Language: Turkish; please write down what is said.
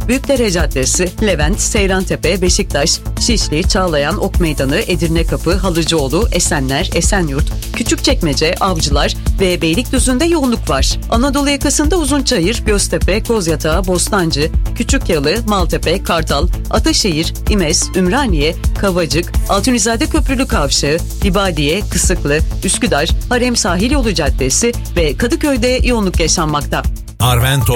Büyükdere Caddesi, Levent, Seyrantepe, Beşiktaş, Şişli, Çağlayan, Ok Meydanı, Edirnekapı, Halıcıoğlu, Esenler, Esenyurt, Küçükçekmece, Avcılar ve Beylikdüzü'nde yoğunluk var. Anadolu yakasında Uzunçayır, Göztepe, Kozyatağı, Bostancı, Küçükyalı, Maltepe, Kartal, Ataşehir, İmes, Ümraniye, Kavacık, Altunizade Köprülü Kavşağı, Libadiye, Kısıklı, Üsküdar, Harem Sahil Yolu Caddesi ve Kadıköy'de yoğunluk yaşanmakta. Arvento